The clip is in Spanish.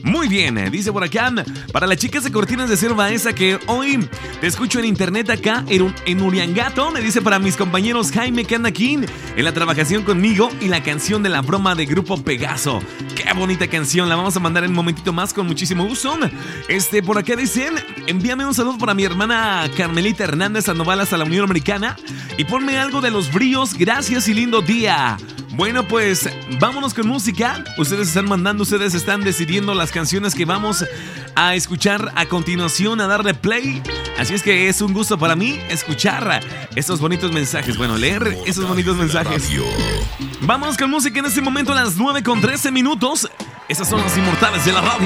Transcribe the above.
Muy bien, dice por acá, para las chicas de Cortinas de Acero Baeza que hoy te escucho en internet acá en Uriangato. Me dice para mis compañeros Jaime que anda aquí en la trabajación conmigo y la canción de la broma de Grupo Pegaso. Qué bonita canción, la vamos a mandar en un momentito más con muchísimo gusto. Por acá dicen, envíame un saludo para mi hermana Carmelita Hernández Sandoval hasta la Unión Americana y ponme algo de Los Bríos, gracias y lindo día. Bueno, pues vámonos con música. Ustedes están mandando, ustedes están decidiendo las canciones que vamos a escuchar a continuación, a darle play. Así es que es un gusto para mí escuchar estos bonitos mensajes. Bueno, leer esos bonitos mensajes. Vámonos con música en este momento a las 9:13. Esas son las inmortales de la radio.